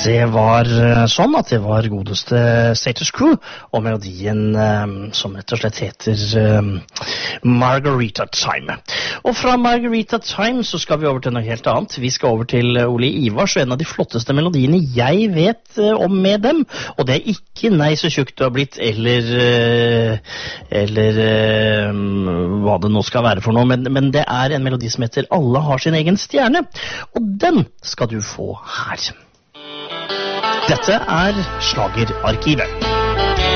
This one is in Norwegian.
Det var sånn at det var godeste Status Quo og melodien som rett og slett heter Margarita Time. Og fra Margarita Time så skal vi over til noe helt annet. Vi skal over til Ole Ivars, og en av de flotteste melodiene jeg vet om med dem. Og det er ikke Nei så tjukt du har blitt, eller hva det nå skal være for noe, men det er en melodi som heter Alle har sin egen stjerne. Og den skal du få her. Dette er Slagerarkivet.